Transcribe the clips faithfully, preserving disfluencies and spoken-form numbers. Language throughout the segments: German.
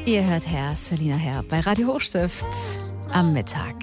Ihr hört Herr Selina Herr bei Radio Hochstift am Mittag.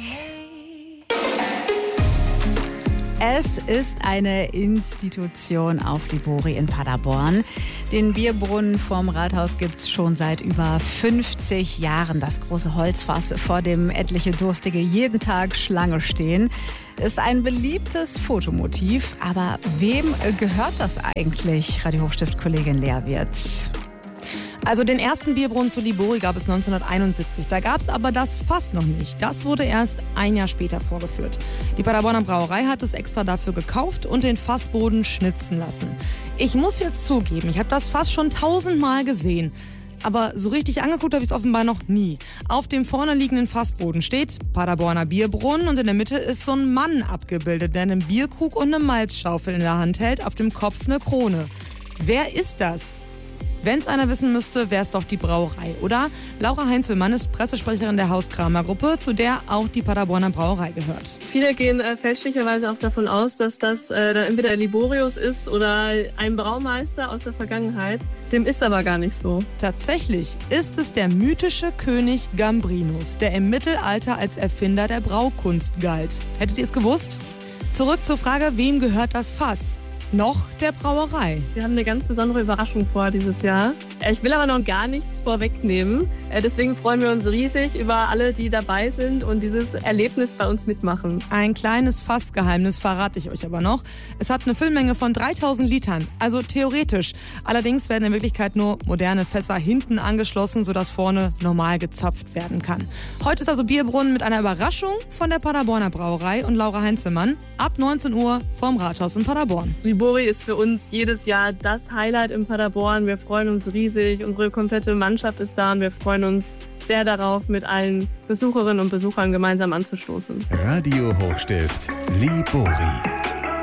Es ist eine Institution auf Libori in Paderborn. Den Bierbrunnen vorm Rathaus gibt es schon seit über fünfzig Jahren. Das große Holzfass, vor dem etliche Durstige jeden Tag Schlange stehen, ist ein beliebtes Fotomotiv. Aber wem gehört das eigentlich? Radio Hochstift-Kollegin Lea Wirz. Also den ersten Bierbrunnen zu Libori gab es neunzehnhunderteinundsiebzig. Da gab es aber das Fass noch nicht. Das wurde erst ein Jahr später vorgeführt. Die Paderborner Brauerei hat es extra dafür gekauft und den Fassboden schnitzen lassen. Ich muss jetzt zugeben, ich habe das Fass schon tausendmal gesehen. Aber so richtig angeguckt habe ich es offenbar noch nie. Auf dem vorne liegenden Fassboden steht Paderborner Bierbrunnen und in der Mitte ist so ein Mann abgebildet, der einen Bierkrug und eine Malzschaufel in der Hand hält, auf dem Kopf eine Krone. Wer ist das? Wenn es einer wissen müsste, wäre es doch die Brauerei, oder? Laura Heinzelmann ist Pressesprecherin der Haus-Kramer-Gruppe, zu der auch die Paderborner Brauerei gehört. Viele gehen äh, fälschlicherweise auch davon aus, dass das äh, dann entweder Liborius ist oder ein Braumeister aus der Vergangenheit. Dem ist aber gar nicht so. Tatsächlich ist es der mythische König Gambrinus, der im Mittelalter als Erfinder der Braukunst galt. Hättet ihr es gewusst? Zurück zur Frage, wem gehört das Fass? Noch der Brauerei. Wir haben eine ganz besondere Überraschung vor dieses Jahr. Ich will aber noch gar nichts vorwegnehmen. Deswegen freuen wir uns riesig über alle, die dabei sind und dieses Erlebnis bei uns mitmachen. Ein kleines Fassgeheimnis verrate ich euch aber noch. Es hat eine Füllmenge von dreitausend Litern, also theoretisch. Allerdings werden in Wirklichkeit nur moderne Fässer hinten angeschlossen, sodass vorne normal gezapft werden kann. Heute ist also Bierbrunnen mit einer Überraschung von der Paderborner Brauerei und Laura Heinzelmann ab neunzehn Uhr vorm Rathaus in Paderborn. Libori ist für uns jedes Jahr das Highlight in Paderborn. Wir freuen uns riesig. Unsere komplette Mannschaft ist da und wir freuen uns sehr darauf, mit allen Besucherinnen und Besuchern gemeinsam anzustoßen. Radio Hochstift, Libori.